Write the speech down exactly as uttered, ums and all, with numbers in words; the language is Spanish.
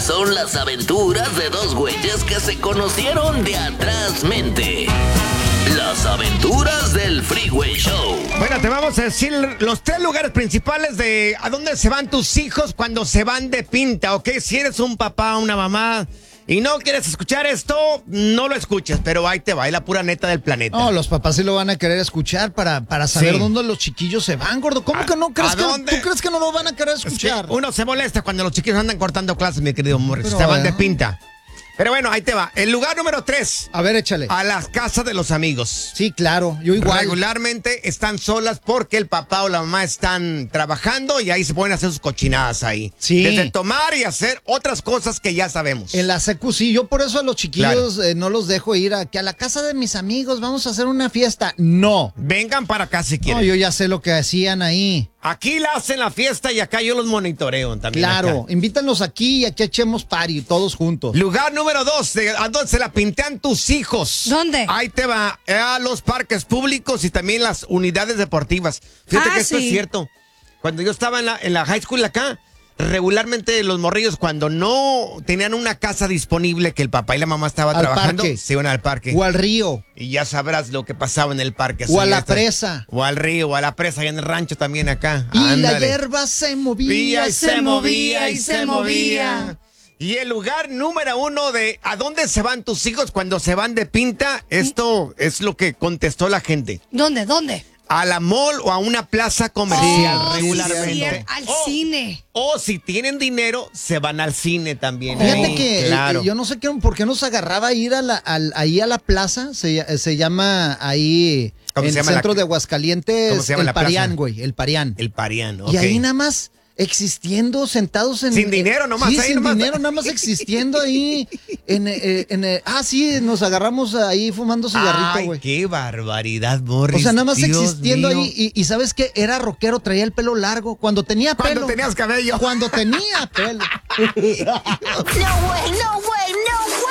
Estas son las aventuras de dos güeyes que se conocieron de atrás mente. Las aventuras del Freeway Show. Bueno, te vamos a decir los tres lugares principales de a dónde se van tus hijos cuando se van de pinta, ¿ok? Si eres un papá o una mamá y no quieres escuchar esto, no lo escuches, pero ahí te va, es la pura neta del planeta. No, los papás sí lo van a querer escuchar para, para saber Sí. dónde los chiquillos se van, gordo. ¿Cómo ¿A- que no crees a que dónde? tú crees que no lo van a querer Es que escuchar? uno se molesta cuando los chiquillos andan cortando clases, mi querido Morris. Pero, Se van eh. de pinta. Pero bueno, ahí te va. El lugar número tres. A ver, échale. A las casas de los amigos. Sí, claro, yo igual. Regularmente están solas porque el papá o la mamá están trabajando y ahí se pueden hacer sus cochinadas ahí. Sí. Desde tomar y hacer otras cosas que ya sabemos. En la secu, sí, yo por eso a los chiquillos Claro. eh, no los dejo ir a que a la casa de mis amigos vamos a hacer una fiesta. No. Vengan para acá si No, quieren. yo ya sé lo que hacían ahí. Aquí la hacen la fiesta y acá yo los monitoreo también. Claro, acá. invítanos aquí y aquí echemos party todos juntos. Lugar número dos, de- ¿a dónde se la pintean tus hijos? ¿Dónde? Ahí te va, a los parques públicos y también las unidades deportivas. Fíjate Ah, que esto sí. es cierto. Cuando yo estaba en la, en la high school acá, regularmente los morrillos cuando no tenían una casa disponible que el papá y la mamá estaban Al trabajando, parque. se iban al parque. O al río. Y ya sabrás lo que pasaba en el parque. O a así, la hasta- presa. O al río, o a la presa, allá en el rancho también acá. Y la Ándale. hierba se movía Movía y se movía y se movía. movía. Y el lugar número uno de ¿a dónde se van tus hijos cuando se van de pinta? Esto es lo que contestó la gente. ¿Dónde? ¿Dónde? A la mall o a una plaza comercial Oh, regularmente. sí, al O- cine. O si tienen dinero, se van al cine también. Fíjate ahí, que claro. eh, yo no sé qué, por qué nos agarraba a ir a la, al- ahí a la plaza, se, se llama ahí, ¿Cómo en se el llama la- centro de Aguascalientes, ¿Cómo se llama el la plaza? Parián, güey, el Parián. El pariano. Y ok. ahí nada más existiendo, sentados en... Sin dinero nomás, Sí, ahí sin nomás. dinero, nada más existiendo ahí. En, eh, en, eh, ah, sí, nos agarramos ahí fumando cigarrito, Ay, güey. qué barbaridad, Morris. O sea, nada más Dios existiendo mío. ahí. Y, y ¿sabes qué? Era rockero, traía el pelo largo. Cuando tenía Cuando pelo. tenías cabello. Cuando tenía pelo. No way, no